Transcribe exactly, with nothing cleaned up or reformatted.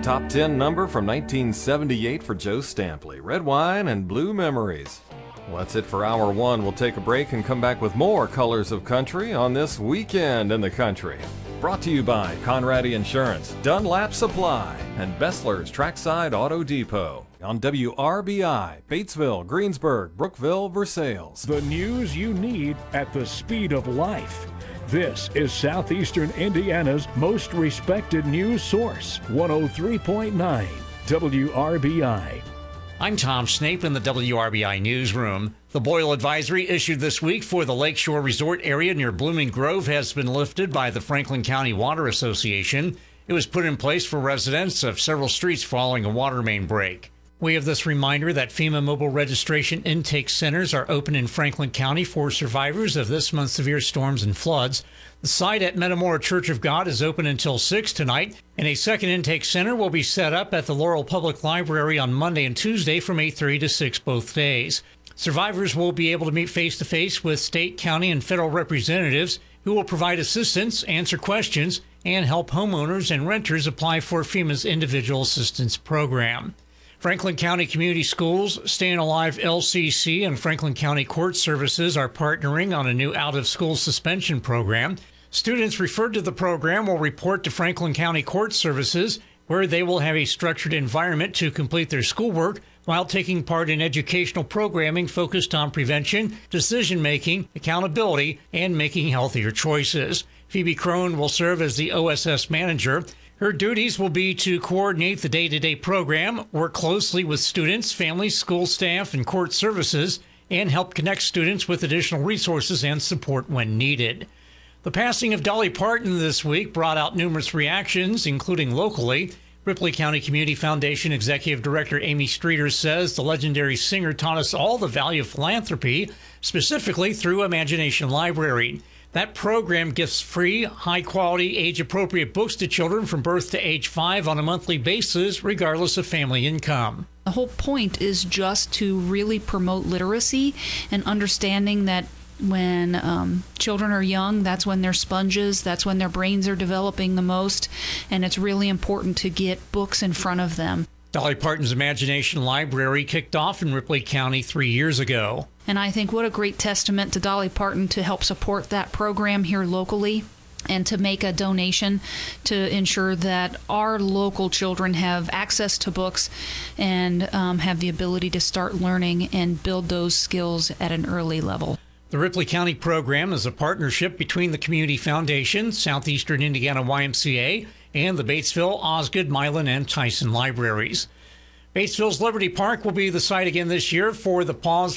top ten number from nineteen seventy-eight for Joe Stampley, Red Wine and Blue Memories. Well, that's it for Hour one. We'll take a break and come back with more Colors of Country on this Weekend in the Country. Brought to you by Conradi Insurance, Dunlap Supply, and Bessler's Trackside Auto Depot on W R B I, Batesville, Greensburg, Brookville, Versailles. The news you need at the speed of life. This is Southeastern Indiana's most respected news source, one oh three point nine W R B I. I'm Tom Snape in the W R B I newsroom. The boil advisory issued this week for the Lakeshore Resort area near Blooming Grove has been lifted by the Franklin County Water Association. It was put in place for residents of several streets following a water main break. We have this reminder that FEMA mobile registration intake centers are open in Franklin County for survivors of this month's severe storms and floods. The site at Metamora Church of God is open until six tonight, and a second intake center will be set up at the Laurel Public Library on Monday and Tuesday from eight thirty to six both days. Survivors will be able to meet face-to-face with state, county, and federal representatives who will provide assistance, answer questions, and help homeowners and renters apply for FEMA's Individual Assistance Program. Franklin County Community Schools, Staying Alive L C C, and Franklin County Court Services are partnering on a new out-of-school suspension program. Students referred to the program will report to Franklin County Court Services, where they will have a structured environment to complete their schoolwork while taking part in educational programming focused on prevention, decision-making, accountability, and making healthier choices. Phoebe Crone will serve as the O S S manager. Her duties will be to coordinate the day-to-day program, work closely with students, families, school staff, and court services, and help connect students with additional resources and support when needed. The passing of Dolly Parton this week brought out numerous reactions, including locally. Ripley County Community Foundation Executive Director Amy Streeter says the legendary singer taught us all the value of philanthropy, specifically through Imagination Library. That program gives free, high-quality, age-appropriate books to children from birth to age five on a monthly basis, regardless of family income. The whole point is just to really promote literacy and understanding that when um, children are young, that's when they're sponges, that's when their brains are developing the most, and it's really important to get books in front of them. Dolly Parton's Imagination Library kicked off in Ripley County three years ago. And I think what a great testament to Dolly Parton to help support that program here locally and to make a donation to ensure that our local children have access to books and um, have the ability to start learning and build those skills at an early level. The Ripley County program is a partnership between the Community Foundation, Southeastern Indiana Y M C A, and the Batesville, Osgood, Milan, and Tyson libraries. Batesville's Liberty Park will be the site again this year for the Pause